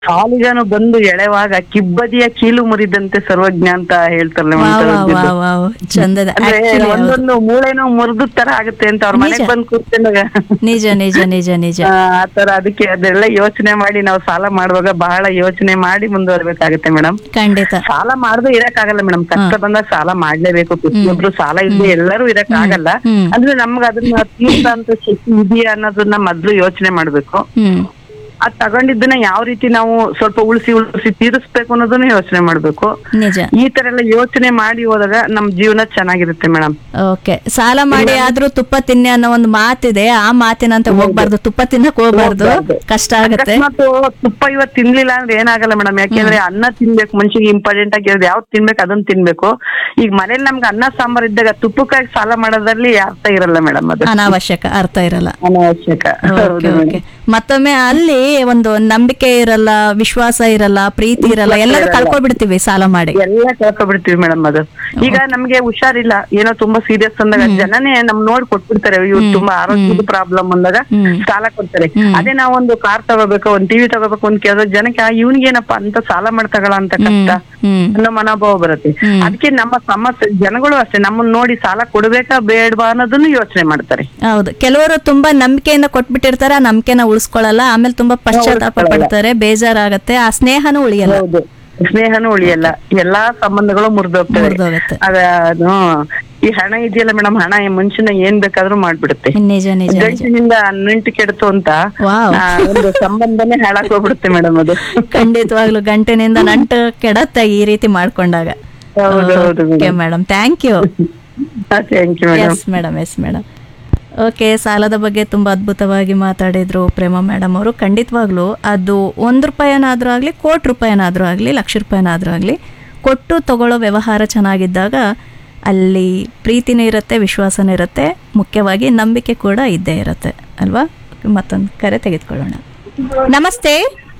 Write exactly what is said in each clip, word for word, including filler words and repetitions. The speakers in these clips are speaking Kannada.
ಕಾಲಿಗನು ಬಂದು ಎಳೆವಾಗ ಕಿಬ್ಬದಿಯ ಕೀಲು ಮುರಿದಂತೆ ಸರ್ವಜ್ಞ ಅಂತ ಹೇಳ್ತಾರಲ್ಲ ವಾವ್ ಒಂಥರ ವಾವ್ ಇದ್ದಿದ್ದು. ವಾವ್ ವಾವ್ ಚಂದದ ಅಂದ್ರೆ Actually ಹೌದು. ಒಂದೊಂದು ಮೂಳೆನೋ ಮುರಿದ ತರ ಆಗುತ್ತೆ ಅಂತ ಅವ್ರ ಮನೆಗ್ ನಿಜ. ಬಂದು ಕೂತ್ಕೊಂಡಾಗ ನಿಜ ನಿಜ ನಿಜ ನಿಜ ಆ ತರ ಅದಕ್ಕೆ ಅದೆಲ್ಲ ಯೋಚನೆ ಮಾಡಿ ನಾವು ಸಾಲ ಮಾಡುವಾಗ ಬಹಳ ಯೋಚನೆ ಮಾಡಿ ಮುಂದುವರ್ಬೇಕಾಗತ್ತೆ ಮೇಡಮ್. ಖಂಡಿತ ಸಾಲ ಮಾಡದೆ ಇರಕ್ ಆಗಲ್ಲ ಮೇಡಮ್. ಕಷ್ಟ ಬಂದಾಗ ಸಾಲ ಮಾಡ್ಲೇಬೇಕು. ಪ್ರತಿಯೊಬ್ರು ಸಾಲ ಇದ್ರೆ ಎಲ್ಲರೂ ಇರಕ್ ಆಗಲ್ಲ. ಹ್ಮ್. ಅಂದ್ರೆ ನಮ್ಗೆ ಅದನ್ನ ತೀರ್ಸಂತ ಶಕ್ತಿ ಇದೆಯಾ ಅನ್ನೋದನ್ನ ಮೊದ್ಲು ಯೋಚನೆ ಮಾಡ್ಬೇಕು. ಹ್ಮ್ ಅದ್ ತಗೊಂಡಿದ್ದನ್ನ ಯಾವ ರೀತಿ ನಾವು ಸ್ವಲ್ಪ ಉಳಿಸಿ ಉಳಿಸಿ ತೀರಿಸ್ಬೇಕು ಅನ್ನೋದನ್ನ ಯೋಚನೆ ಮಾಡ್ಬೇಕು. ನಿಜ. ಈ ತರ ಎಲ್ಲ ಯೋಚನೆ ಮಾಡಿ ಹೋದಾಗ ನಮ್ ಜೀವನ ಚೆನ್ನಾಗಿರುತ್ತೆ ಮೇಡಮ್. ಓಕೆ, ಸಾಲ ಮಾಡಿ ಆದ್ರೂ ತುಪ್ಪ ತಿನ್ನಿ ಅನ್ನೋ ಒಂದು ಮಾತಿದೆ. ಆ ಮಾತಿನಂತ ಹೋಗ್ಬಾರ್ದು, ತುಪ್ಪ ತಿನ್ನಕ್ ಹೋಗ್ಬಾರ್ದು, ಹೋಗ್ಬಾರ್ದು. ಕಷ್ಟ ಆಗತ್ತೆ. ಅಕಸ್ಮಾತ್ ತುಪ್ಪ ಇವತ್ ತಿನ್ಲಿಲ್ಲ ಅಂದ್ರೆ ಏನಾಗಲ್ಲ ಮೇಡಮ್. ಯಾಕೆಂದ್ರೆ ಅನ್ನ ತಿನ್ಬೇಕು, ಮನುಷ್ಯಗೆ ಇಂಪಾರ್ಟೆಂಟ್ ಆಗಿರೋದು ಯಾವ್ದು ತಿನ್ಬೇಕು ಅದನ್ನ ತಿನ್ಬೇಕು. ಈಗ ಮನೇಲಿ ನಮ್ಗೆ ಅನ್ನ ಸಾಂಬಾರ್ ಇದ್ದಾಗ ತುಪ್ಪಕ್ಕಾಗಿ ಸಾಲ ಮಾಡೋದ್ರಲ್ಲಿ ಅರ್ಥ ಇರಲ್ಲ ಮೇಡಮ್. ಅದು ಅನಾವಶ್ಯಕ, ಅರ್ಥ ಇರಲ್ಲ. ಅನಾವಶ್ಯಕ. Okay okay. ಮತ್ತೊಮ್ಮೆ ಅಲ್ಲಿ ಒಂದು ನಂಬಿಕೆ ಇರಲ್ಲ, ವಿಶ್ವಾಸ ಇರಲ್ಲ, ಪ್ರೀತಿ ಇರಲ್ಲ, ಎಲ್ಲರೂ ಕಳ್ಕೊಬಿಡ್ತೀವಿ ಸಾಲ ಮಾಡಿ. ಎಲ್ಲ ಕಳ್ಕೊಬಿಡ್ತೀವಿ ಮೇಡಮ್. ಅದು ಈಗ ನಮ್ಗೆ ಹುಷಾರಿಲ್ಲ, ಏನೋ ತುಂಬಾ ಸೀರಿಯಸ್ ಅಂದಾಗ ಜನನೇ ನಮ್ ನೋಡ್ ಕೊಟ್ಬಿಡ್ತಾರೆ. ಇವ್ರು ತುಂಬಾ ಆರೋಗ್ಯದ ಪ್ರಾಬ್ಲಮ್ ಅಂದಾಗ ಸಾಲ ಕೊಡ್ತಾರೆ. ಅದೇ ನಾವೊಂದು ಕಾರ್ ತಗೋಬೇಕು, ಒಂದ್ ಟಿವಿ ತಗೋಬೇಕು, ಒಂದ್ ಕೇಳೋ ಜನಕ್ಕೆ ಇವ್ನಿಗೇನಪ್ಪ ಅಂತ ಸಾಲ ಮಾಡ್ತಗಳ ಅಂತ ಕಷ್ಟ ಅನ್ನೋ ಮನೋಭಾವ ಬರುತ್ತೆ. ಅದಕ್ಕೆ ನಮ್ಮ ಸಮಸ್ಯೆ ಜನಗಳು ಅಷ್ಟೇ ನಮ್ಮನ್ನ ನೋಡಿ ಸಾಲ ಕೊಡ್ಬೇಕಾ ಬೇಡವಾ ಅನ್ನೋದನ್ನು ಯೋಚನೆ ಮಾಡ್ತಾರೆ. ಹೌದು, ಕೆಲವರು ತುಂಬಾ ನಂಬಿಕೆಯಿಂದ ಕೊಟ್ಬಿಟ್ಟಿರ್ತಾರೆ, ಆ ನಂಬಿಕೆನ ಉಳಿಸ್ಕೊಳ್ಳಲ್ಲ. ಆಮೇಲೆ ತುಂಬಾ ಪಶ್ಚಾತ್ತಾಪ ಪಡ್ತಾರೆ, ಬೇಜಾರಾಗತ್ತೆ, ಆ ಸ್ನೇಹನೂ ಉಳಿಯಲ್ಲ. ಹೌದು, ಸ್ನೇಹನೂ ಉಳಿಯಲ್ಲ, ಎಲ್ಲಾ ಸಂಬಂಧಗಳು ಮುರಿದೋಗ್ತವೆ. ಮುರಿದೋಗತ್ತೆ. ಅದು ಈ ಹಣ ಇದೆಯಲ್ಲ ಮೇಡಮ್, ಹಣ ಮನುಷ್ಯನ ಏನ್ ಬೇಕಾದ್ರೂ ಮಾಡ್ಬಿಡುತ್ತೆ. ನಿಜ ನಿಜ ನಿಜ. ಗಂಟಿನಿಂದ ನಂಟು ಕೆಡ್ತು ಅಂತ ವಾವ್. ಆ, ಒಂದು ಸಂಬಂಧನೇ ಹಾಳಾಗ್ ಹೋಗ್ಬಿಡುತ್ತೆ ಮೇಡಮ್. ಅದು ಖಂಡಿತವಾಗ್ಲು ಗಂಟಿನಿಂದ ನಂಟು ಕೆಡತ್ತೆ ಈ ರೀತಿ ಮಾಡ್ಕೊಂಡಾಗ. ಹೌದು ಹೌದು okay madam, thank you. Thank you madam. Yes madam, yes madam. Okay, ಸಾಲದ ಬಗ್ಗೆ ತುಂಬ ಅದ್ಭುತವಾಗಿ ಮಾತಾಡಿದ್ರು ಪ್ರೇಮ ಮೇಡಮ್ ಅವರು. ಖಂಡಿತವಾಗ್ಲೂ ಅದು ಒಂದು ರೂಪಾಯಿನಾದರೂ ಆಗಲಿ, ಕೋಟಿ ರೂಪಾಯಿನಾದರೂ ಆಗಲಿ, ಲಕ್ಷ ರೂಪಾಯಿನಾದರೂ ಆಗಲಿ, ಕೊಟ್ಟು ತಗೊಳ್ಳೋ ವ್ಯವಹಾರ ಚೆನ್ನಾಗಿದ್ದಾಗ ಅಲ್ಲಿ ಪ್ರೀತಿನೂ ಇರುತ್ತೆ, ವಿಶ್ವಾಸನೂ ಇರುತ್ತೆ, ಮುಖ್ಯವಾಗಿ ನಂಬಿಕೆ ಕೂಡ ಇದ್ದೇ ಇರುತ್ತೆ ಅಲ್ವಾ. ಮತ್ತೊಂದು ಕರೆ ತೆಗೆದುಕೊಳ್ಳೋಣ. ನಮಸ್ತೆ.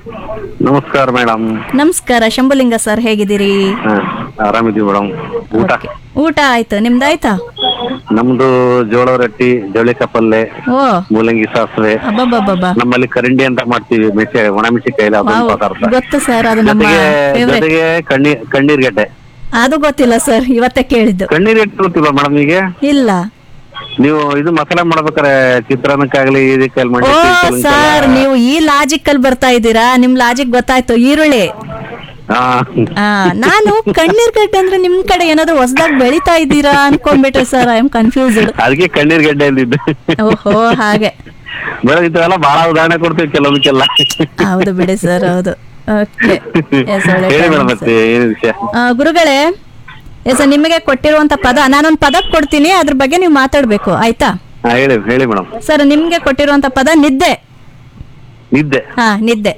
ನಮಸ್ಕಾರ ಮೇಡಮ್. ನಮಸ್ಕಾರ ಶಂಭುಲಿಂಗ ಸರ್, ಹೇಗಿದ್ದೀರಿ? ಆರಾಮಿದ್ದೀವಿ ಮೇಡಮ್. ಊಟ Okay. ಊಟ ಆಯ್ತು, ನಿಮ್ದಾಯ್ತಾ? ನಮ್ದು ಜೋಳ ರೊಟ್ಟಿ, ಜವಳಿಕಾಯಿ ಪಲ್ಲೆ, ಓ ಮೂಲಂಗಿ ಸಾಸಿವೆ. ಅಬ್ಬಬ್ಬಬ್ಬ, ನಮ್ಮಲ್ಲಿ ಕರಂಡಿ ಅಂತ ಮಾಡ್ತೀವಿ, ಮೆಣಸೆ ಒಣ ಮೆಣಸಿನಕಾಯಿ ಅದೊಂದು ಪದಾರ್ಥ. ಗೊತ್ತು ಸರ್, ಅದು ನಮ್ಮ ಜೊತೆಗೆ ಫೇವ್ರೆಟ್. ಜೊತೆಗೆ ಕಣ್ಣೀರ್ ಕಣ್ಣೀರ್ ಗೆಡ್ಡೆ. ಅದು ಗೊತ್ತಿಲ್ಲ ಸರ್, ಇವತ್ತೇ ಕೇಳಿದ್ದು. ಕಣ್ಣೀರ್ ಗೆಡ್ಡೆ ಗೊತ್ತಿಲ್ಲ ಮೇಡಮ್ ಈಗ? ಇಲ್ಲ. ನೀವು ಇದು ಮಸಾಲೆ ಮಾಡ್ಬೇಕಾರೆ ಚಿತ್ರಾನ್ನಕ್ಕಾಗ್ಲಿ ಇದಕ್ಕಾಗಲಿ ಮಾಡಿ. ಓ ಸರ್, ನೀವು ಈ ಲಾಜಿಕ್ ಅಲ್ಲಿ ಬರ್ತಾ ಇದ್ದೀರಾ? ನಿಮ್ ಲಾಜಿಕ್ ಗೊತ್ತಾಯ್ತು, ಈರುಳ್ಳಿ. ಹಾ, ಆ ನಾನು ಕಣ್ಣೀರ್ ಗಡ್ಡೆ ಅಂದ್ರೆ ನಿಮ್ ಕಡೆ ಏನಾದ್ರು ಹೊಸದಾಗಿ ಬೆಳಿತಾ ಇದ್ದೀರಾ ಅನ್ಕೊಂಡ್ಬಿಟ್ರೆ ಸರ್, ಐ ಆಮ್ ಕನ್ಫ್ಯೂಸ್ಡ್. ಅದಕ್ಕೆ ಕಣ್ಣೀರ್ ಗೆಡ್ಡೆ ಅಂದಿದ್ದೆ. ಓಹೋ, ಹಾಗೆ. ಮೇಡಮ್ ಇಂಥವೆಲ್ಲ ಬಹಳ ಉದಾಹರಣೆ ಕೊಡ್ತೀವಿ ಕೆಲವೊಂದಕ್ಕೆಲ್ಲ. ಹೌದು ಬಿಡಿ ಸರ್, ಹೌದು. ಓಕೆ, ಹೇಳಿ ಮೇಡಮ್, ಮತ್ತೆ ಏನು ವಿಷಯ? ಗುರುಗಳೇ, ಎಸ್ ನಿಮಗೆ ಕೊಟ್ಟಿರುವಂತ ಪದ, ನಾನೊಂದು ಪದ ಕೊಡ್ತೀನಿ, ಅದ್ರ ಬಗ್ಗೆ ನೀವು ಮಾತಾಡ್ಬೇಕು, ಆಯ್ತಾ? ಹಾ, ಹೇಳಿ ಹೇಳಿ ಮೇಡಮ್. ಸರ್, ನಿಮ್ಗೆ ಕೊಟ್ಟಿರುವಂತ ಪದ ನಿದ್ದೆ. ನಿದ್ದೆ. ಹಾ, ನಿದ್ದೆ.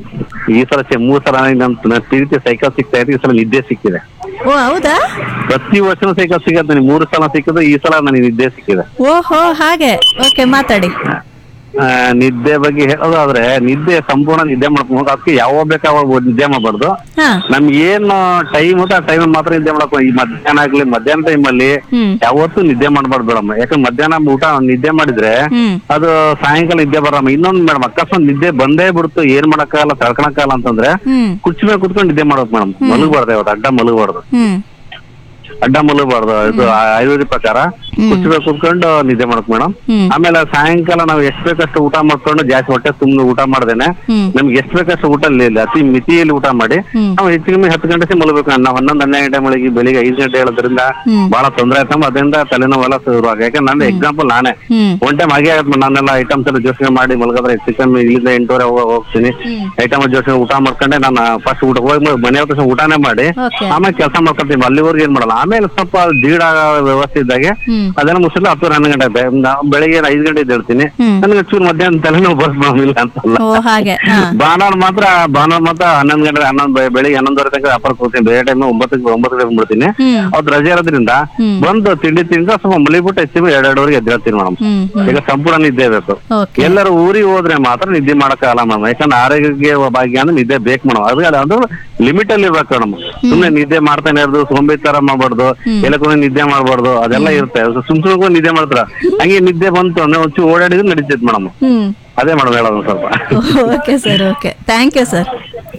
ಈ ಸಲ ಚೆ- ಮೂರ್ ಸಲ ನಮ್ ಪ್ರೀತಿ ಸೈಕಲ್ ಸಿಗ್ತಾ ಇದೆ, ಈ ಸಲ ನಿದ್ದೆ ಸಿಕ್ಕಿದೆ. ಓ ಹೌದಾ? ಪ್ರತಿ ವರ್ಷನೂ ಸೈಕಲ್ ಸಿಗತ್ತೆ, ನನಗೆ ಮೂರು ಸಲ ಸಿಕ್ಕಿದ್ರೆ ಈ ಸಲ ನನಗೆ ನಿದ್ದೆ ಸಿಕ್ಕಿದೆ. ಓಹೋ, ಹಾಗೆ. ಓಕೆ, ಮಾತಾಡಿ. ಆ, ನಿದ್ದೆ ಬಗ್ಗೆ ಹೇಳೋದಾದ್ರೆ, ನಿದ್ದೆ ಸಂಪೂರ್ಣ ನಿದ್ದೆ ಮಾಡ್ಕೊಂಡು ಅದಕ್ಕೆ ಯಾವ ಬೇಕಾವಾಗ ನಿದ್ದೆ ಮಾಡಬಾರ್ದು. ಹಾ. ನಮ್ಗೆ ಏನು ಟೈಮ್ ಆ ಟೈಮ್ ಮಾತ್ರ ನಿದ್ದೆ ಮಾಡಬೇಕು. ಈ ಮಧ್ಯಾಹ್ನ ಆಗ್ಲಿ, ಮಧ್ಯಾಹ್ನ ಟೈಮ್ ಅಲ್ಲಿ ಹ್ಮ್ ಯಾವತ್ತೂ ನಿದ್ದೆ ಮಾಡಬಾರ್ದು ಮೇಡಮ್. ಯಾಕಂದ್ರೆ ಮಧ್ಯಾಹ್ನ ಊಟ ನಿದ್ದೆ ಮಾಡಿದ್ರೆ ಹ್ಮ್ ಅದು ಸಾಯಂಕಾಲ ನಿದ್ದೆ ಬರಮ್ಮ. ಇನ್ನೊಂದು ಮೇಡಮ್, ಅಕಸ್ಮಾತ್ ನಿದ್ದೆ ಬಂದೇ ಬಿಡ್ತು, ಏನ್ ಮಾಡಕ್ಕಾಗಲ್ಲ, ತಡ್ಕೊಳಕ್ಕಾಗಲ್ಲ ಅಂತಂದ್ರೆ ಹ್ಮ್ ಕುರ್ಚಿ ಮೇಲೆ ಕುತ್ಕೊಂಡು ನಿದ್ದೆ ಮಾಡ್ಬೇಕು ಮೇಡಮ್. ಮಲಗಬಾರ್ದು, ಇವತ್ತು ಅಡ್ಡ ಮಲಗಬಾರ್ದು, ಹ್ಮ್ ಅಡ್ಡ ಮಲಗಬಾರ್ದು. ಇದು ಆಯುರ್ವೇದಿಕ್ ಪ್ರಕಾರ ಕುರ್ಚಿ ಮೇಲೆ ಕುತ್ಕೊಂಡು ನಿದ್ದೆ ಮಾಡಕ್ ಮೇಡಮ್. ಹ್ಮ್ ಆಮೇಲೆ ಸಾಯಂಕಾಲ ನಾವು ಎಷ್ಟ್ ಬೇಕಷ್ಟು ಊಟ ಮಾಡ್ಕೊಂಡು ಜಾಸ್ತಿ ಹೊಟ್ಟೆ ತುಂಬ ಊಟ ಮಾಡ್ದೇನೆ ಹ್ಮ್ ನಮ್ಗೆ ಎಷ್ಟ್ ಬೇಕಷ್ಟು ಊಟ ಇಲ್ಲ, ಅತಿ ಮಿತಿಯಲ್ಲಿ ಊಟ ಮಾಡಿ ಹ್ಮ್ ನಾವು ಹೆಚ್ಚು ಕಮ್ಮಿ ಹತ್ತು ಗಂಟೆ ಮಲಗಬೇಕು. ನಾವು ಹನ್ನೊಂದು ಹನ್ನೆರಡು ಗಂಟೆ ಮಲಗಿ ಬೆಳಿಗ್ಗೆ ಐದು ಗಂಟೆ ಹೇಳೋದ್ರಿಂದ ಹ್ಮ್ ಬಹಳ ತೊಂದರೆ ಆಯ್ತಮ್ಮ. ಅದರಿಂದ ತಲೆನೋವೆಲ್ಲ ಶುರು ಆಗ. ಯಾಕಂದ್ರೆ ನನ್ನ ಎಕ್ಸಾಂಪಲ್ ನಾನೇ ಹ್ಮ್ ಒನ್ ಟೈಮ್ ಹಾಗೆ ಆಗತ್ತೆ. ನಾನೆಲ್ಲ ಐಟಮ್ಸ್ ಎಲ್ಲ ಜೋಶನೆ ಮಾಡಿ ಮಲಗಿದ್ರೆ ಹೆಚ್ಚು ಕಮ್ಮಿ ಇಲ್ಲಿಂದ ಎಂಟೂವರೆ ಹೋಗ್ತೀನಿ. ಹ್ಮ್ ಐಟಮ್ ಜೋಶನೆ ಊಟ ಮಾಡ್ಕೊಂಡೆ ನಾನು ಫಸ್ಟ್ ಊಟ ಹೋಗಿ ಮನೆ ತಕ್ಷಣ ಊಟನೇ ಮಾಡಿ ಓಕೆ ಆಮೇಲೆ ಕೆಲಸ ಮಾಡ್ಕೊಳ್ತೀವಿ. ಅಲ್ಲಿವರೆಗೆ ಏನ್ ಮಾಡಲ್ಲ. ಆಮೇಲೆ ಸ್ವಲ್ಪ ದೀಡ ವ್ಯವಸ್ಥೆ ಇದ್ದಾಗೆ ಹ್ಮ್ ಅದನ್ನ ಮುಗಿಸಿಲ್ಲ ಹತ್ತು ಹನ್ನೊಂದು ಗಂಟೆ ಬೆ- ನಾ- ಬೆಳಿಗ್ಗೆ ಐದು ಗಂಟೆ ಎದ್ದೇಳ್ತೀನಿ. ಹ್ಮ್ ನನಗೆ ಚೂರು ಮಧ್ಯಾಹ್ನ ತಲೆನೋವು ಬರ್ಸ್ಬಿಲ್ಲ ಅಂತಲ್ಲ. ಓ ಹಾಗೆ. ಹಾ ಭಾನುವಾರ ಮಾತ್ರ ಭಾನುವಾರ ಮಾತ್ರ ಹನ್ನೊಂದು ಗಂಟೆ ಹನ್ನೊಂದು ಬೆ- ಬೆಳಿಗ್ಗೆ ಹನ್ನೊಂದುವರೆ ತನಕ ವ್ಯಾಪಾರ ಹೋಗ್ತೀನಿ. ಬೇರೆ ಟೈಮ್ ಒಂಬತ್ತಕ್ಕೆ ಒಂಬತ್ತು ಗಂಟೆ ಬಿಡ್ತೀನಿ. ಹ್ಮ್ ಅವ್ರು ರಜೆ ಇರೋದ್ರಿಂದ ಹ್ಮ್ ಬಂದು ತಿಂಡಿ ತಿಂದ ಸ್ವಲ್ಪ ಮಲಿಬಿಟ್ಟು ಹೆಚ್ಚು ಎರಡೆರಡುವರೆಗೆ ಎದ್ದೇಳ್ತೀನಿ ಮೇಡಮ್. ಹ್ಮ್ ಹ್ಮ್ ಈಗ ಸಂಪೂರ್ಣ ನಿದ್ದೆ ಬೇಕು. ಓಕೆ ಎಲ್ಲರೂ ಊರಿಗೆ ಹೋದ್ರೆ ಮಾತ್ರ ನಿದ್ದೆ ಮಾಡಕ್ಕಾಗಲ್ಲ ಮೇಡಮ್. ಯಾಕಂದ್ರೆ ಆರೋಗ್ಯ ಭಾಗ್ಯ ಅಂದ್ರೆ ನಿದ್ದೆ ಬೇಕು ಮೇಡಮ್. ಅದು ಅದು ಲಿಮಿಟ್ ಅಲ್ಲಿ ಇರ್ಬೇಕು ಮೇಡಮ್. ಸುಮ್ನೆ ನಿದ್ದೆ ಮಾಡ್ತಾನೆ ಇರೋದು, ಸೋಂಬೇರಿತರ ಮಾಡ್ಬಾರ್ದು, ಎಲ್ಲ ಕೂಡ ನಿದ್ದೆ ಮಾಡ್ಬಾರ್ದು, ಅದೆಲ್ಲ ಇರುತ್ತೆ. ಸುಮ್ ಸುಮ್ನೆ ನಿದ್ದೆ ಮಾಡ್ತಾರ. ಹಂಗೆ ನಿದ್ದೆ ಬಂತು ಅಂದ್ರೆ ಒಂಚೂರು ಓಡಾಡಿದ್ರೆ ನಡೀತೈತೆ ಮೇಡಮ್. ಹ್ಮ್ ಅದೇ ಮೇಡಮ್ ಹೇಳೋದು ಸ್ವಲ್ಪ. Okay sir, okay, thank you sir.